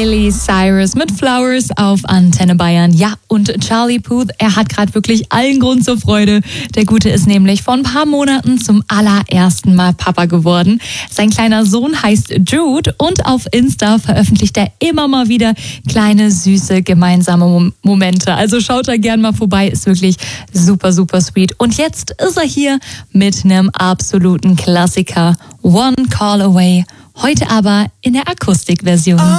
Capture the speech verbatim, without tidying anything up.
Miley Cyrus mit Flowers auf Antenne Bayern. Ja, und Charlie Puth, er hat gerade wirklich allen Grund zur Freude. Der Gute ist nämlich vor ein paar Monaten zum allerersten Mal Papa geworden. Sein kleiner Sohn heißt Jude und auf Insta veröffentlicht er immer mal wieder kleine, süße, gemeinsame Mom- Momente. Also schaut da gern mal vorbei, ist wirklich super, super sweet. Und jetzt ist er hier mit einem absoluten Klassiker, One Call Away. Heute aber in der Akustikversion.